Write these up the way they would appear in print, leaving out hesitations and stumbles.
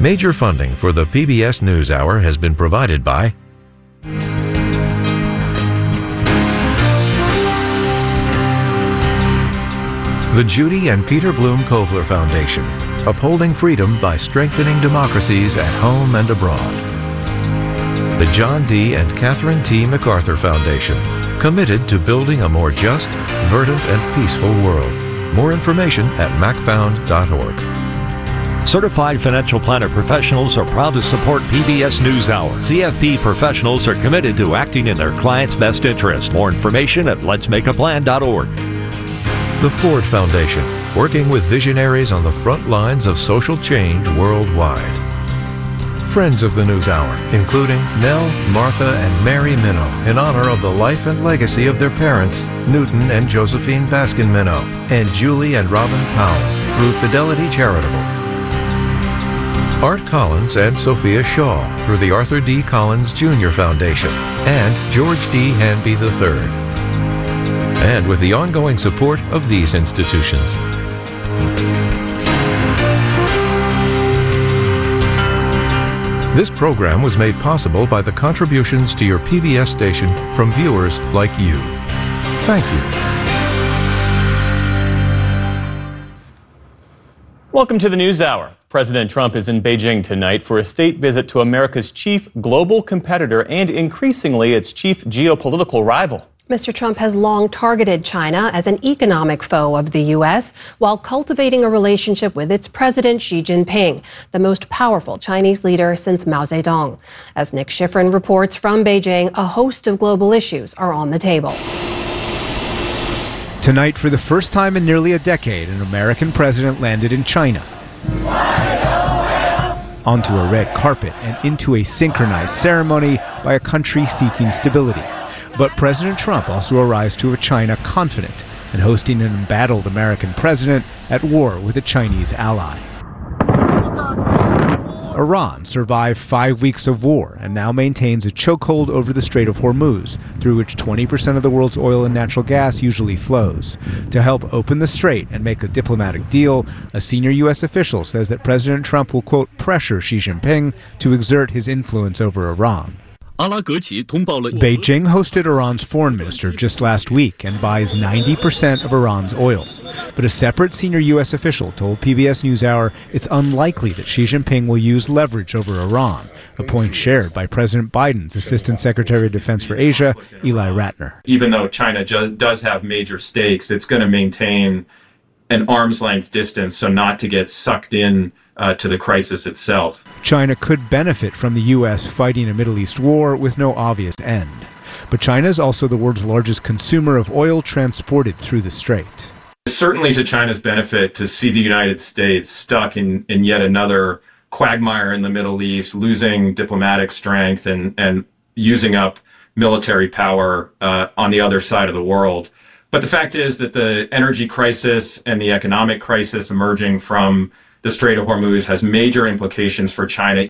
Major funding for the PBS NewsHour has been provided by the Judy and Peter Bloom Kovler Foundation, upholding freedom by strengthening democracies at home and abroad. The John D. and Catherine T. MacArthur Foundation, committed to building a more just, verdant, and peaceful world. More information at macfound.org. Certified financial planner professionals are proud to support PBS NewsHour. CFP professionals are committed to acting in their clients' best interest. More information at letsmakeaplan.org. The Ford Foundation, working with visionaries on the front lines of social change worldwide. Friends of the NewsHour, including Nell, Martha, and Mary Minow, in honor of the life and legacy of their parents, Newton and Josephine Baskin Minow, and Julie and Robin Powell, through Fidelity Charitable. Art Collins and Sophia Shaw, through the Arthur D. Collins Jr. Foundation, and George D. Hanby III. And with the ongoing support of these institutions. This program was made possible by the contributions to your PBS station from viewers like you. Thank you. Welcome to the NewsHour. President Trump is in Beijing tonight for a state visit to America's chief global competitor and increasingly its chief geopolitical rival. Mr. Trump has long targeted China as an economic foe of the U.S. while cultivating a relationship with its president, Xi Jinping, the most powerful Chinese leader since Mao Zedong. As Nick Schifrin reports from Beijing, a host of global issues are on the table. Tonight, for the first time in nearly a decade, an American president landed in China. Onto a red carpet and into a synchronized ceremony by a country seeking stability. But President Trump also arrives to a China confident and hosting an embattled American president at war with a Chinese ally. Iran survived 5 weeks of war and now maintains a chokehold over the Strait of Hormuz, through which 20% of the world's oil and natural gas usually flows. To help open the strait and make a diplomatic deal, a senior U.S. official says that President Trump will, quote, pressure Xi Jinping to exert his influence over Iran. Beijing hosted Iran's foreign minister just last week and buys 90% of Iran's oil. But a separate senior U.S. official told PBS NewsHour it's unlikely that Xi Jinping will use leverage over Iran, a point shared by President Biden's Assistant Secretary of Defense for Asia, Eli Ratner. Even though China does have major stakes, it's going to maintain an arm's length distance so not to get sucked in to the crisis itself. China could benefit from the U.S. fighting a Middle East war with no obvious end. But China is also the world's largest consumer of oil transported through the strait. It's certainly to China's benefit to see the United States stuck in yet another quagmire in the Middle East, losing diplomatic strength and using up military power on the other side of the world. But the fact is that the energy crisis and the economic crisis emerging from the Strait of Hormuz has major implications for China.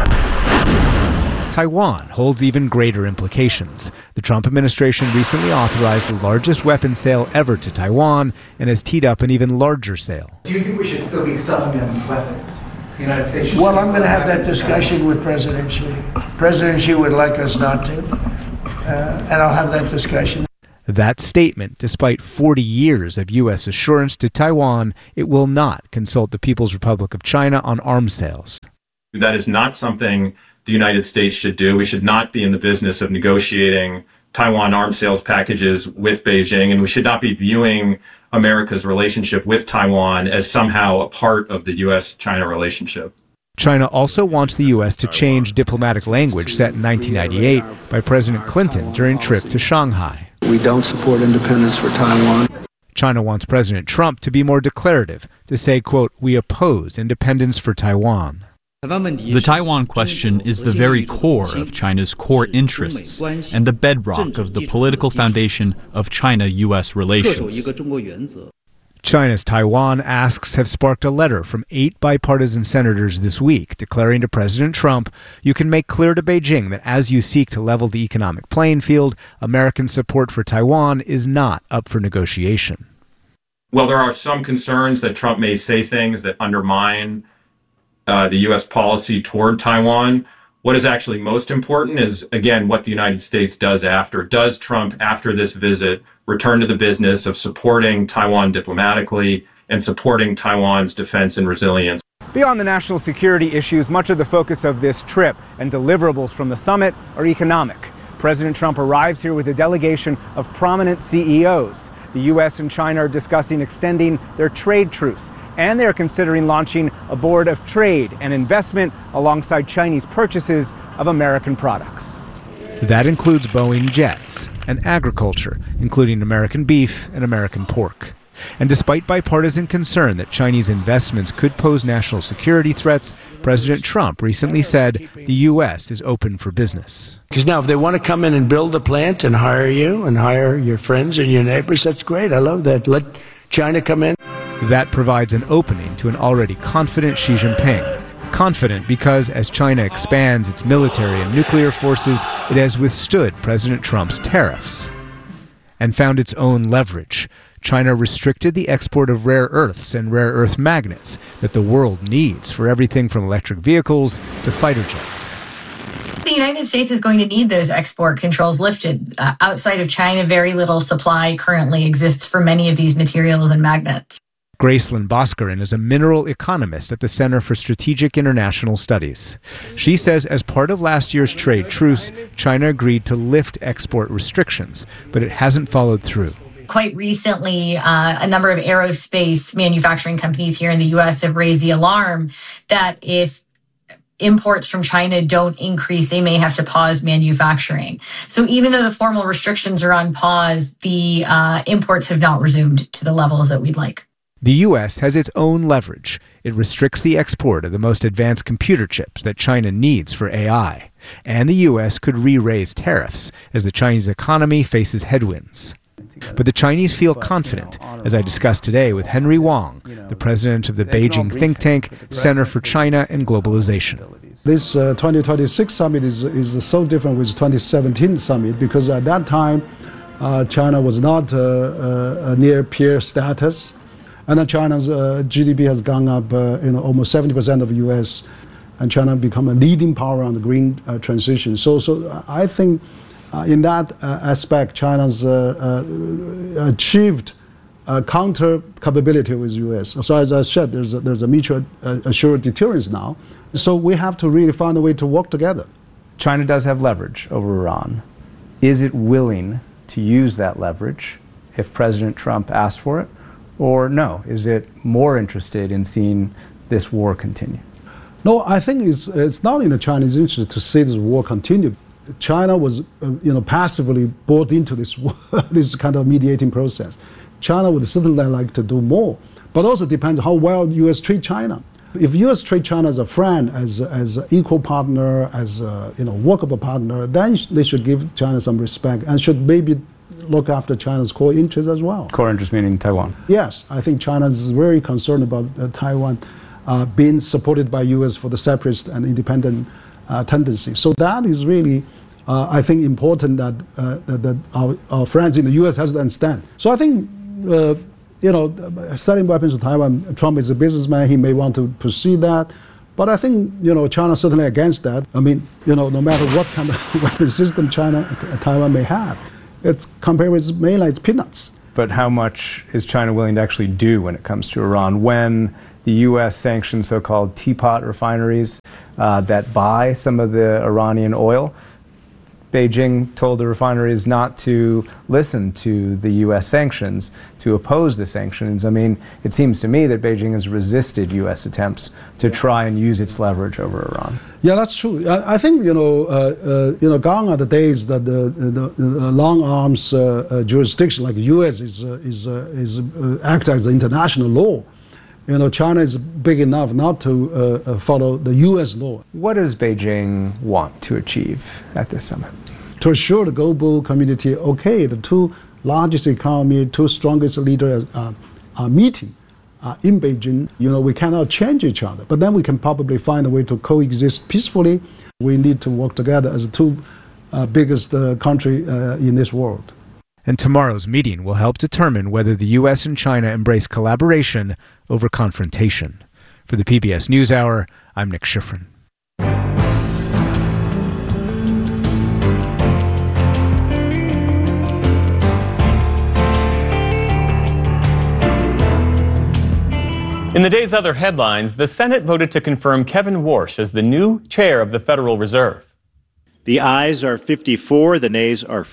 Taiwan holds even greater implications. The Trump administration recently authorized the largest weapons sale ever to Taiwan and has teed up an even larger sale. Do you think we should still be selling them weapons? The United States should Well, I'm going to have that discussion with President Xi. President Xi would like us not to, and I'll have that discussion. That statement, despite 40 years of U.S. assurance to Taiwan, it will not consult the People's Republic of China on arms sales. That is not something the United States should do. We should not be in the business of negotiating Taiwan arms sales packages with Beijing, and we should not be viewing America's relationship with Taiwan as somehow a part of the U.S.-China relationship. China also wants the U.S. to change diplomatic language set in 1998 by President Clinton during a trip to Shanghai. We don't support independence for Taiwan. China wants President Trump to be more declarative, to say, quote, we oppose independence for Taiwan. The Taiwan question is the very core of China's core interests and the bedrock of the political foundation of China-U.S. relations. China's Taiwan asks have sparked a letter from 8 bipartisan senators this week declaring to President Trump, you can make clear to Beijing that as you seek to level the economic playing field, American support for Taiwan is not up for negotiation. Well, there are some concerns that Trump may say things that undermine the U.S. policy toward Taiwan. What is actually most important is, again, what the United States does after. Does Trump, after this visit, return to the business of supporting Taiwan diplomatically and supporting Taiwan's defense and resilience? Beyond the national security issues, much of the focus of this trip and deliverables from the summit are economic. President Trump arrives here with a delegation of prominent CEOs. The U.S. and China are discussing extending their trade truce, and they're considering launching a board of trade and investment alongside Chinese purchases of American products. That includes Boeing jets and agriculture, including American beef and American pork. And despite bipartisan concern that Chinese investments could pose national security threats, President Trump recently said the U.S. is open for business. Because now if they want to come in and build a plant and hire you and hire your friends and your neighbors, that's great. I love that. Let China come in. That provides an opening to an already confident Xi Jinping. Confident because as China expands its military and nuclear forces, it has withstood President Trump's tariffs and found its own leverage. China restricted the export of rare earths and rare earth magnets that the world needs for everything from electric vehicles to fighter jets. The United States is going to need those export controls lifted. Outside of China, very little supply currently exists for many of these materials and magnets. Gracelyn Bhaskaran is a mineral economist at the Center for Strategic International Studies. She says as part of last year's trade truce, China agreed to lift export restrictions, but it hasn't followed through. Quite recently, a number of aerospace manufacturing companies here in the U.S. have raised the alarm that if imports from China don't increase, they may have to pause manufacturing. So even though the formal restrictions are on pause, the imports have not resumed to the levels that we'd like. The U.S. has its own leverage. It restricts the export of the most advanced computer chips that China needs for AI. And the U.S. could re-raise tariffs as the Chinese economy faces headwinds. But the Chinese feel confident, as I discussed today with Henry Wang, the president of the Beijing think tank Center for China and Globalization. This 2026 summit is so different with 2017 summit because at that time, China was not near peer status. And China's GDP has gone up almost 70% of the U.S. and China become a leading power on the green transition. So I think in that aspect, China's achieved counter capability with the U.S. So as I said, there's a mutual assured deterrence now. So we have to really find a way to work together. China does have leverage over Iran. Is it willing to use that leverage if President Trump asked for it? Or no, is it more interested in seeing this war continue? No, I think it's not in the Chinese interest to see this war continue. China was, passively brought into this war, this kind of mediating process. China would certainly like to do more, but also depends how well U.S. treat China. If U.S. treat China as a friend, as an equal partner, as a workable partner, then they should give China some respect and should maybe look after China's core interests as well. Core interest meaning Taiwan? Yes, I think China is very concerned about Taiwan being supported by U.S. for the separatist and independent tendency. So that is really, I think, important that our friends in the U.S. has to understand. So I think, selling weapons to Taiwan, Trump is a businessman, he may want to pursue that. But I think, China's certainly against that. I mean, no matter what kind of weapon system Taiwan may have, it's compared with mainland, it's peanuts. But how much is China willing to actually do when it comes to Iran? When the U.S. sanctioned so-called teapot refineries that buy some of the Iranian oil, Beijing told the refineries not to listen to the U.S. sanctions, to oppose the sanctions. I mean, it seems to me that Beijing has resisted U.S. attempts to try and use its leverage over Iran. Yeah, that's true. I think, gone are the days that the long arms jurisdiction like the U.S. is act as international law. China is big enough not to follow the U.S. law. What does Beijing want to achieve at this summit? To assure the global community, okay, the two largest economy, two strongest leaders are meeting in Beijing. We cannot change each other, but then we can probably find a way to coexist peacefully. We need to work together as the two biggest country in this world. And tomorrow's meeting will help determine whether the U.S. and China embrace collaboration over confrontation. For the PBS NewsHour, I'm Nick Schifrin. In the day's other headlines, the Senate voted to confirm Kevin Warsh as the new chair of the Federal Reserve. The ayes are 54, the nays are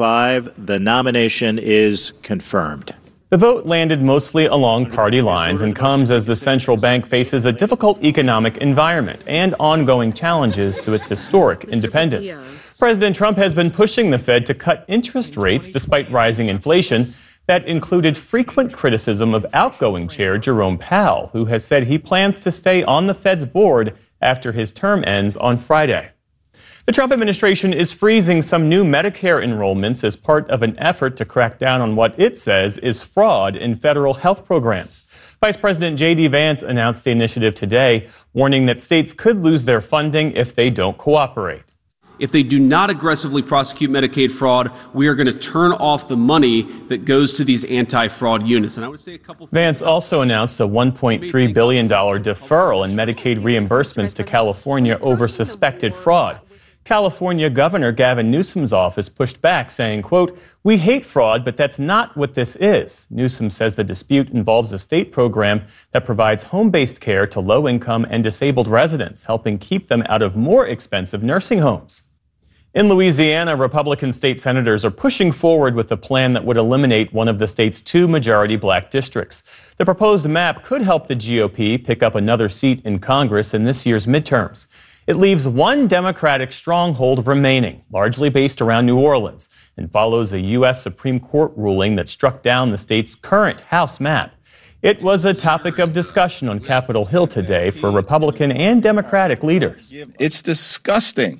45. The nomination is confirmed. The vote landed mostly along party lines and comes as the central bank faces a difficult economic environment and ongoing challenges to its historic independence. President Trump has been pushing the Fed to cut interest rates despite rising inflation. That included frequent criticism of outgoing chair Jerome Powell, who has said he plans to stay on the Fed's board after his term ends on Friday. The Trump administration is freezing some new Medicare enrollments as part of an effort to crack down on what it says is fraud in federal health programs. Vice President J.D. Vance announced the initiative today, warning that states could lose their funding if they don't cooperate. If they do not aggressively prosecute Medicaid fraud, we are going to turn off the money that goes to these anti-fraud units. And I would say Vance also announced a $1.3 billion deferral in Medicaid reimbursements to California over suspected fraud. California Governor Gavin Newsom's office pushed back, saying, quote, "We hate fraud, but that's not what this is." Newsom says the dispute involves a state program that provides home-based care to low-income and disabled residents, helping keep them out of more expensive nursing homes. In Louisiana, Republican state senators are pushing forward with a plan that would eliminate one of the state's 2 majority black districts. The proposed map could help the GOP pick up another seat in Congress in this year's midterms. It leaves one Democratic stronghold remaining, largely based around New Orleans, and follows a U.S. Supreme Court ruling that struck down the state's current House map. It was a topic of discussion on Capitol Hill today for Republican and Democratic leaders. It's disgusting.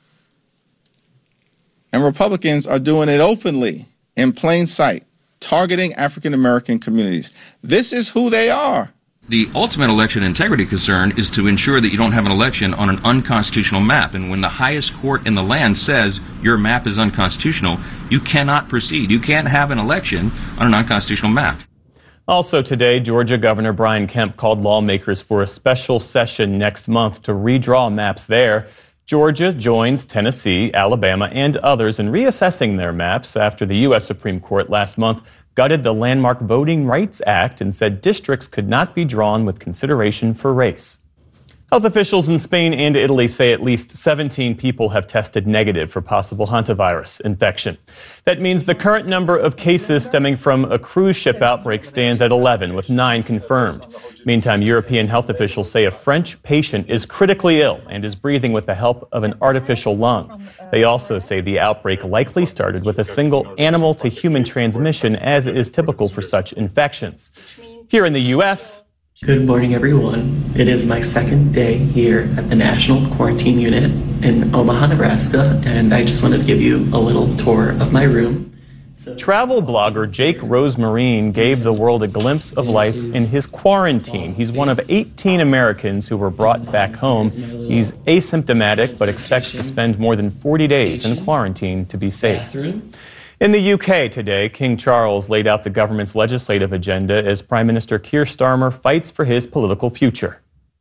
And Republicans are doing it openly, in plain sight, targeting African American communities. This is who they are. The ultimate election integrity concern is to ensure that you don't have an election on an unconstitutional map. And when the highest court in the land says your map is unconstitutional, you cannot proceed. You can't have an election on an unconstitutional map. Also today, Georgia Governor Brian Kemp called lawmakers for a special session next month to redraw maps there. Georgia joins Tennessee, Alabama, and others in reassessing their maps after the U.S. Supreme Court last month gutted the landmark Voting Rights Act and said districts could not be drawn with consideration for race. Health officials in Spain and Italy say at least 17 people have tested negative for possible hantavirus infection. That means the current number of cases stemming from a cruise ship outbreak stands at 11, with 9 confirmed. Meantime, European health officials say a French patient is critically ill and is breathing with the help of an artificial lung. They also say the outbreak likely started with a single animal-to-human transmission, as is typical for such infections. Here in the U.S., good morning, everyone. It is my second day here at the National Quarantine Unit in Omaha, Nebraska, and I just wanted to give you a little tour of my room. Travel blogger Jake Rosemarine gave the world a glimpse of life in his quarantine. He's one of 18 Americans who were brought back home. He's asymptomatic but expects to spend more than 40 days in quarantine to be safe. In the UK today, King Charles laid out the government's legislative agenda as Prime Minister Keir Starmer fights for his political future.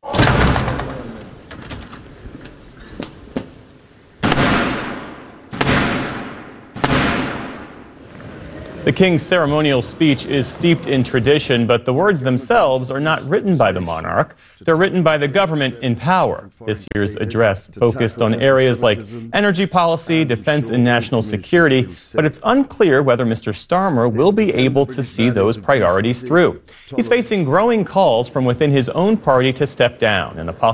The king's ceremonial speech is steeped in tradition, but the words themselves are not written by the monarch. They're written by the government in power. This year's address focused on areas like energy policy, defense, and national security, but it's unclear whether Mr. Starmer will be able to see those priorities through. He's facing growing calls from within his own party to step down and a possible